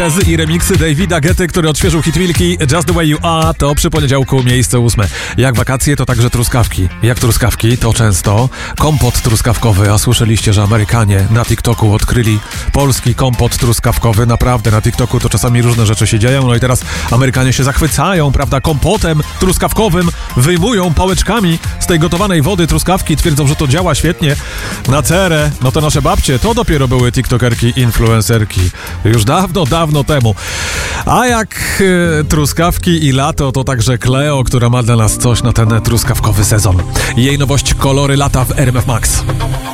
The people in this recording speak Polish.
I remiksy Davida Guetty, który odświeżył hit Wilki Just the Way You Are, to przy poniedziałku miejsce 8. Jak wakacje, to także truskawki. Jak truskawki, to często kompot truskawkowy, a słyszeliście, że Amerykanie na TikToku odkryli polski kompot truskawkowy. Naprawdę, na TikToku to czasami różne rzeczy się dzieją, no i teraz Amerykanie się zachwycają, prawda, kompotem truskawkowym, wyjmują pałeczkami z tej gotowanej wody truskawki, twierdzą, że to działa świetnie na cerę. No to nasze babcie, to dopiero były tiktokerki, influencerki. Już dawno temu. A jak truskawki i lato, to także Cleo, która ma dla nas coś na ten truskawkowy sezon. Jej nowość Kolory lata w RMF Max.